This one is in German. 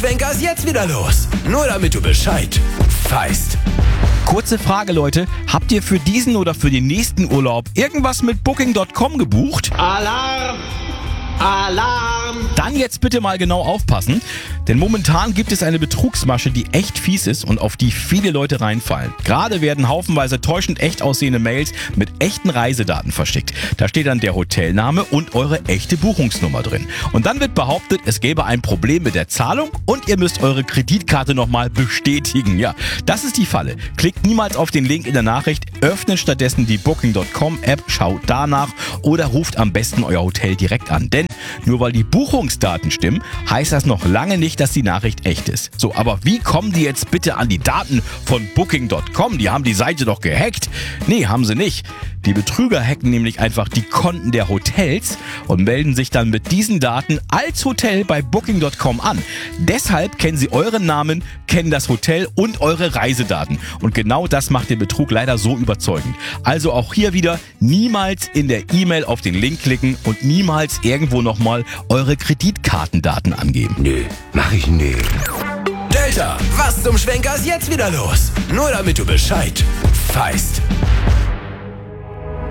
Schwenkers jetzt wieder los. Nur damit du Bescheid weißt. Kurze Frage, Leute. Habt ihr für diesen oder für den nächsten Urlaub irgendwas mit Booking.com gebucht? Alarm! Alarm! Dann jetzt bitte mal genau aufpassen, denn momentan gibt es eine Betrugsmasche, die echt fies ist und auf die viele Leute reinfallen. Gerade werden haufenweise täuschend echt aussehende Mails mit echten Reisedaten verschickt. Da steht dann der Hotelname und eure echte Buchungsnummer drin. Und dann wird behauptet, es gäbe ein Problem mit der Zahlung und ihr müsst eure Kreditkarte nochmal bestätigen. Ja, das ist die Falle. Klickt niemals auf den Link in der Nachricht, öffnet stattdessen die Booking.com-App, schaut danach oder ruft am besten euer Hotel direkt an. Denn nur weil die Buchungsdaten stimmen, heißt das noch lange nicht, dass die Nachricht echt ist. So, aber wie kommen die jetzt bitte an die Daten von Booking.com? Die haben die Seite doch gehackt. Nee, haben sie nicht. Die Betrüger hacken nämlich einfach die Konten der Hotels und melden sich dann mit diesen Daten als Hotel bei Booking.com an. Deshalb kennen sie euren Namen, kennen das Hotel und eure Reisedaten. Und genau das macht den Betrug leider so überzeugend. Also auch hier wieder niemals in der E-Mail auf den Link klicken und niemals irgendwo nochmal eure Kreditkartendaten angeben. Nö, mach ich nicht. Delta, was zum Schwenkers jetzt wieder los? Nur damit du Bescheid weißt.